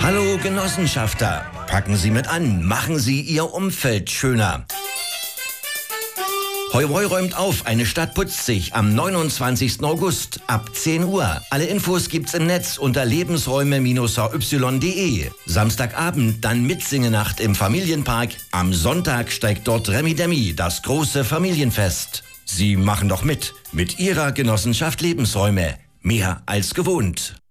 Hallo Genossenschafter, packen Sie mit an, machen Sie Ihr Umfeld schöner. Hoi Hoi räumt auf, eine Stadt putzt sich am 29. August ab 10 Uhr. Alle Infos gibt's im Netz unter lebensräume-hy.de. Samstagabend dann Mitsingenacht im Familienpark. Am Sonntag steigt dort Remi Demi, das große Familienfest. Sie machen doch mit Ihrer Genossenschaft Lebensräume. Mehr als gewohnt.